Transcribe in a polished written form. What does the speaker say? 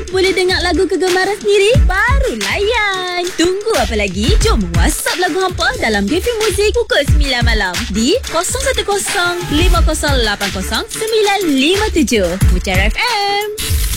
boleh dengar lagu kegemaran sendiri? Baru layan. Tunggu apa lagi? Jom WhatsApp lagu hampa dalam Cafe Muzik pukul 9 malam di 010 5080 957 Mutiara FM.